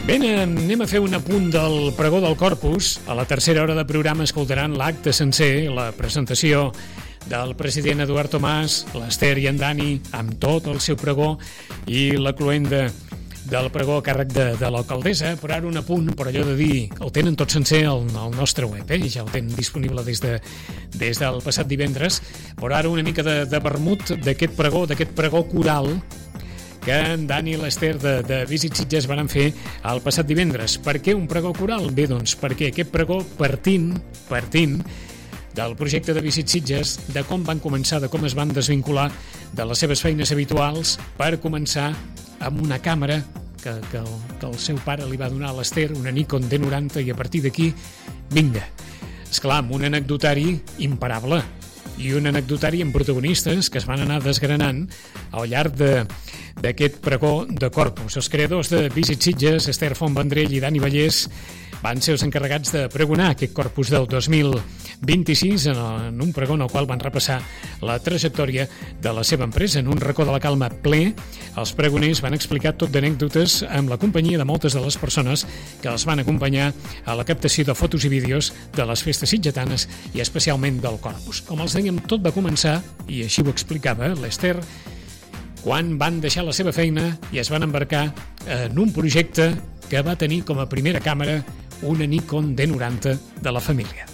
Bé, anem a fer un apunt del pregó del Corpus. A la tercera hora de programa escoltaran l'acte sencer, la presentació del president Eduard Tomàs, l'Ester i en Dani, amb tot el seu pregó, i la cloenda del pregó a càrrec de l'alcaldessa. Per ara un apunt, per allò de dir, el tenen tot sencer al nostre web, ja el tenen disponible des del passat divendres. Per ara una mica de vermut d'aquest pregó coral que en Dani i l'Ester de Visit Sitges van fer el passat divendres. Per què un pregó coral? Bé, doncs, perquè aquest pregó partint del projecte de Visit Sitges, de com van començar, de com es van desvincular de les seves feines habituals per començar amb una càmera que el seu pare li va donar a l'Ester, una Nikon D90, i a partir d'aquí, vinga. Esclar, amb un anecdotari imparable, i un anecdotari amb protagonistes que es van anar desgranant al llarg d'aquest pregó de Corpus. Els creadors de Visit Sitges, Ester Font Vendrell i Dani Vallès, van ser els encarregats de pregonar aquest Corpus del 2026 en un pregó en el qual van repassar la trajectòria de la seva empresa. En un racó de la calma ple, els pregoners van explicar tot d'anècdotes amb la companyia de moltes de les persones que els van acompanyar a la captació de fotos i vídeos de les festes sitgetanes i especialment del Corpus. Com els dèiem, tot va començar, i així ho explicava l'Ester, quan van deixar la seva feina i es van embarcar en un projecte que va tenir com a primera càmera una Nikon D90 de la família.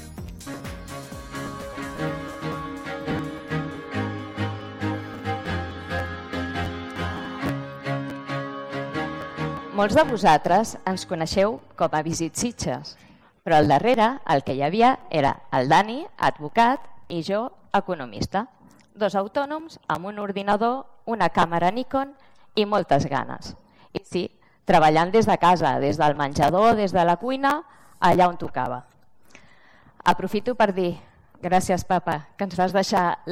Molts de vosaltres ens coneixeu com a Visit Sitges, però al darrere el que hi havia era el Dani, advocat, i jo, economista. Dos autònoms amb un ordinador, una càmera Nikon i moltes ganes. I sí, treballant des de casa, des del menjador, des de la cuina, allà on tocava. Aprofito per dir, gràcies papa, que ens vas deixar